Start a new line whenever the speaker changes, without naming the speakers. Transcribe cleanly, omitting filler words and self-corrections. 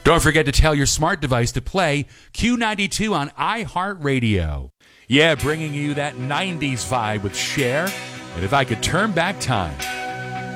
Don't forget to tell your smart device to play Q92 on iHeartRadio. Yeah, bringing you that 90s vibe with Cher. And if I could turn back time,